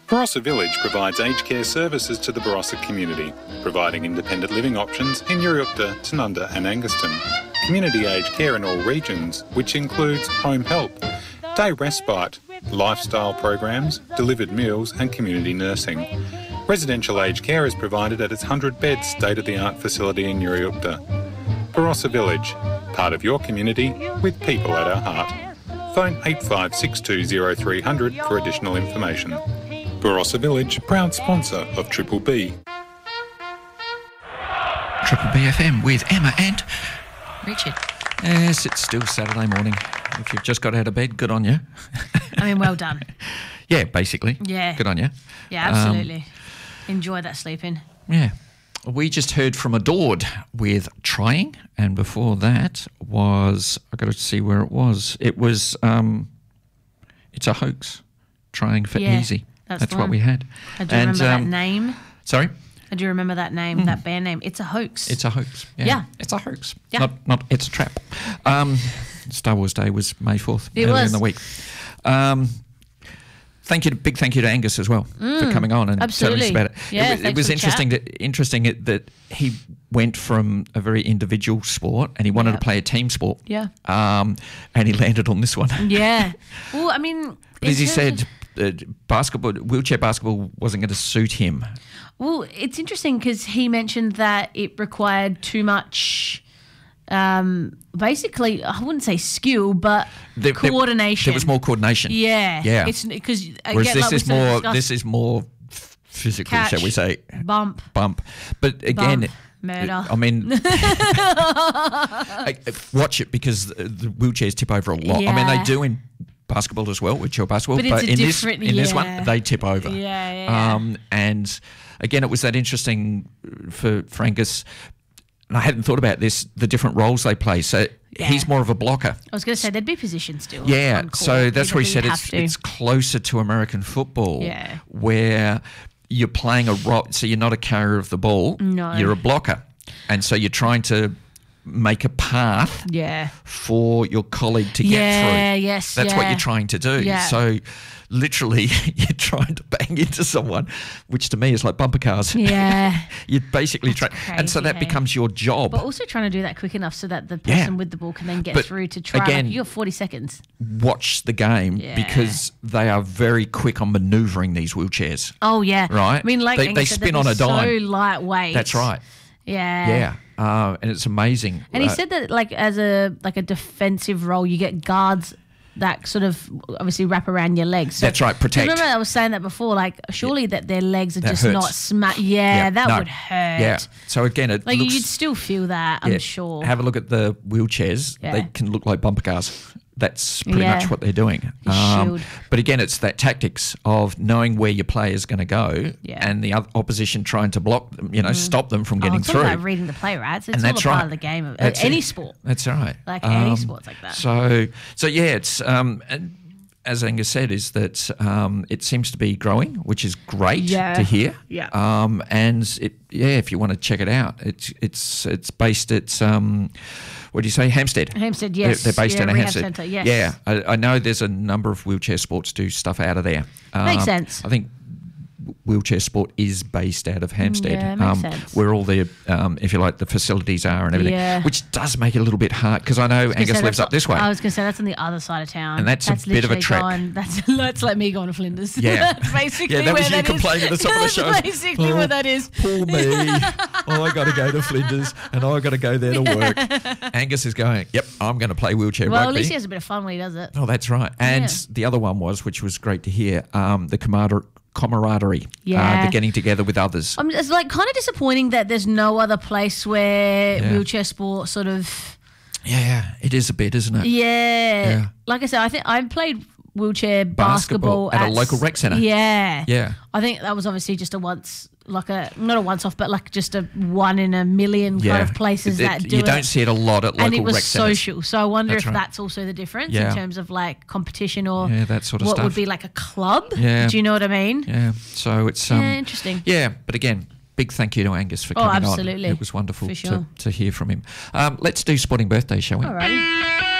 Barossa Village provides aged care services to the Barossa community, providing independent living options in Uriukta, Tanunda and Angaston. Community aged care in all regions, which includes home help, day respite, lifestyle programs, delivered meals and community nursing. Residential aged care is provided at its 100-bed state-of-the-art facility in Uriukta. Barossa Village, part of your community with people at our heart. Phone 85620300 for additional information. Barossa Village, proud sponsor of Triple B. Triple B FM with Emma and Richard. Yes, it's still Saturday morning. If you've just got out of bed, good on you. I mean, well done. Yeah, basically. Yeah. Good on you. Yeah, absolutely. Enjoy that sleeping. Yeah. We just heard from Adored with Trying, and before that was, I've got to see where it was. It was, It's a Hoax, Trying for Easy. That's what we had. I do remember that name. Sorry? I do remember that name, that band name. It's a Hoax. It's a Hoax. Yeah. It's a Hoax. Yeah. Not It's a Trap. Star Wars Day was May 4th. It earlier was. in the week. Big thank you to Angus as well for coming on and telling us about it. Yeah, it was interesting that he went from a very individual sport and he wanted to play a team sport. Yeah. And he landed on this one. Yeah. Well, I mean, as he said, wheelchair basketball wasn't going to suit him. Well, it's interesting because he mentioned that it required too much. Basically, I wouldn't say skill, but coordination. There was more coordination. Yeah. Yeah. It's because whereas this is more physical, catch, shall we say? Bump. But again, murder. I mean, watch it because the wheelchairs tip over a lot. Yeah. I mean, they do in basketball as well, wheelchair basketball, but in this one, they tip over. Yeah. And again, it was that interesting for Angus. And I hadn't thought about this, the different roles they play. So he's more of a blocker. I was going to say there'd be positions still. Yeah, on court, so that's where he said it's closer to American football. Yeah. Where you're playing a role, so you're not a carrier of the ball. No. You're a blocker. And so you're trying to make a path for your colleague to get through. Yes, That's what you're trying to do. Yeah. So literally you're trying to bang into someone, which to me is like bumper cars. Yeah. You're basically trying, and so that crazy, becomes your job. But also trying to do that quick enough so that the person with the ball can then get through to try. Again, you have 40 seconds. Watch the game because they are very quick on manoeuvring these wheelchairs. Oh, yeah. Right? I mean, like they spin on a dime. So lightweight. That's right. Yeah. Yeah. And it's amazing. And he said that like as a defensive role, you get guards that sort of obviously wrap around your legs. So, that's right, protect. Remember I was saying that before, like surely that their legs are that just hurts. not smack. Yeah, that would hurt. Yeah. So again, it like looks, you'd still feel that, I'm sure. Have a look at the wheelchairs. Yeah. They can look like bumper cars. That's pretty much what they're doing. Shield. But again, it's that tactics of knowing where your player is going to go and the opposition trying to block them, stop them from getting it's through. All about reading the play, right? So it's and all that's a part right. of the game of That's any it. sport. That's right. Like any sports like that. So yeah, it's and as Angus said, is that it seems to be growing, which is great to hear. Yeah. And if you want to check it out, it's based at what do you say, Hampstead? Hampstead, yes. They're based out of Rehab Hampstead. Centre, yes. Yeah, I know there's a number of wheelchair sports do stuff out of there. Makes sense. I think wheelchair sport is based out of Hampstead, Yeah, makes sense. where all the, if you like, the facilities are and everything, which does make it a little bit hard because I know Angus lives up this way. I was going to say that's on the other side of town. And that's a bit of a trek. That's like me going to Flinders. Yeah. That's basically that where was you complaining at the top of the show. That's basically where that is. Poor me. I got to go to Flinders and I got to go there to work. Angus is going, yep, I'm going to play wheelchair Well, rugby. at least he has a bit of fun when he does it. Oh, that's right. And the other one was, which was great to hear, the camaraderie, the getting together with others. It's like kind of disappointing that there's no other place where wheelchair sport sort of. Yeah, it is a bit, isn't it? Yeah. Like I said, I think I played wheelchair basketball at a local rec centre. Yeah. Yeah. I think that was obviously just not a once off, but like just a one in a million kind of places that do it. You don't see it a lot at local rec centres. And it was social. So I wonder if right. that's also the difference in terms of like competition or that sort of what stuff. would be like a club. Yeah. Do you know what I mean? Yeah. So it's interesting. Yeah, but again, big thank you to Angus for coming absolutely. on. It was wonderful For sure. to hear from him. Let's do Sporting Birthday, shall we? Alrighty.